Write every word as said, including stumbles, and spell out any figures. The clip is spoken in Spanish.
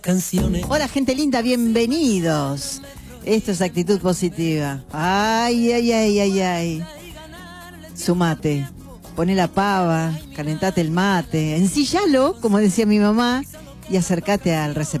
canciones. Hola gente linda, bienvenidos. Esto es actitud positiva. Ay, ay, ay, ay, ay. Sumate, poné la pava, calentate el mate, ensíllalo, como decía mi mamá, y acércate al receptor.